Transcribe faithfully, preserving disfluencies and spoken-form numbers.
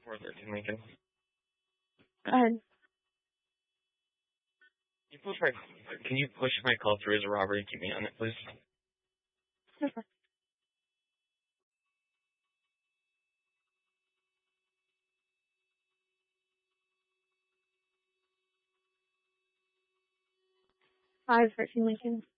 four thirteen Lincoln. Go ahead. Can you push my, can you push my call through as a robbery and keep me on it, please? Okay. five thirteen Lincoln.